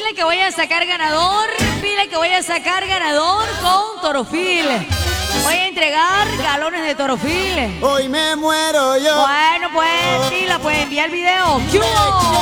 pile que voy a sacar ganador, pile que voy a sacar ganador con Torofil. Voy a entregar galones de Torofil. Hoy me muero yo. Bueno, pues, Tila, pues envía el video. ¡Qué hubo!